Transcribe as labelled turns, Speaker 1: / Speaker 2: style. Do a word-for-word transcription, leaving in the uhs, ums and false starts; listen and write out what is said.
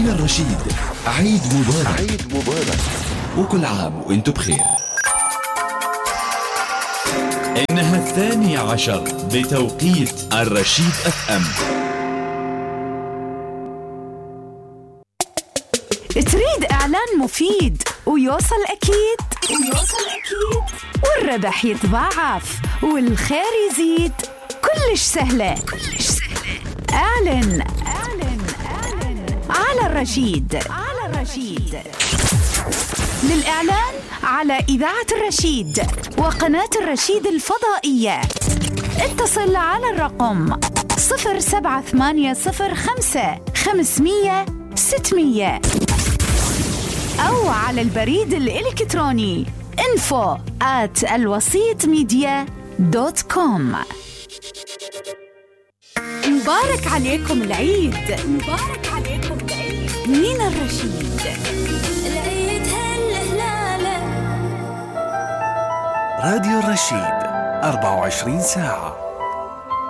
Speaker 1: من الرشيد، عيد مبارك.
Speaker 2: عيد مبارك
Speaker 1: وكل عام وانتم بخير. إنها الثانية عشر بتوقيت الرشيد اف ام.
Speaker 3: تريد إعلان مفيد ويوصل أكيد ويوصل أكيد والربح يتضاعف والخير يزيد؟ كلش سهلة كلش سهلة. أعلن أعلن أعلن على الرشيد على الرشيد. للإعلان على إذاعة الرشيد وقناة الرشيد الفضائية اتصل على الرقم صفر سبعة ثمانية صفر خمسة خمسمية ستمية أو على البريد الإلكتروني info at الوسيط ميديا دوت كوم. مبارك عليكم العيد، مبارك عليكم العيد من الرشيد.
Speaker 4: العيد هالهلالة.
Speaker 2: راديو الرشيد أربعة وعشرين ساعة.